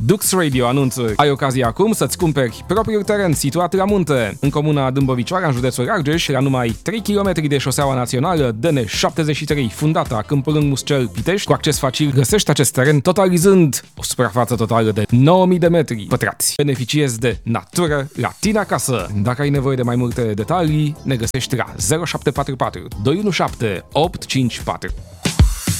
Dux Radio anunță: ai ocazia acum să-ți cumperi propriul teren situat la munte, în comuna Dâmbovicioara, în județul Argeș, la numai 3 km de șoseaua națională DN73, fundată Câmpul Lung Muscel Pitești. Cu acces facil găsești acest teren, totalizând o suprafață totală de 9000 de metri pătrați. Beneficiezi de natură la tine acasă. Dacă ai nevoie de mai multe detalii, ne găsești la 0744 217 854.